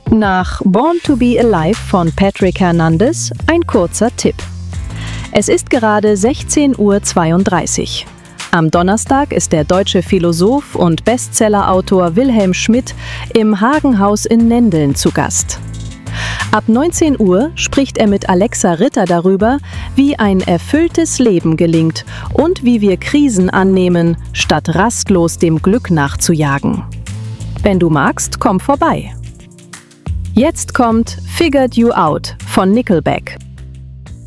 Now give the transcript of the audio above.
Nach Born to be Alive von Patrick Hernandez ein kurzer Tipp. Es ist gerade 16:32 Uhr. Am Donnerstag ist der deutsche Philosoph und Bestsellerautor Wilhelm Schmidt im Hagenhaus in Nendeln zu Gast. Ab 19 Uhr spricht er mit Alexa Ritter darüber, wie ein erfülltes Leben gelingt und wie wir Krisen annehmen, statt rastlos dem Glück nachzujagen. Wenn du magst, komm vorbei. Jetzt kommt Figured You Out von Nickelback.